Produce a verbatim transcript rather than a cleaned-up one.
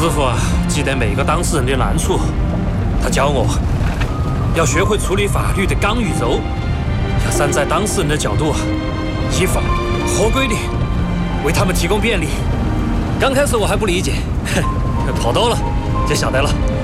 师傅啊，记得每个当事人的难处，他教我要学会处理法律的刚与柔，要站在当事人的角度啊，依法合规的为他们提供便利。刚开始我还不理解，哼，跑多了就晓得了。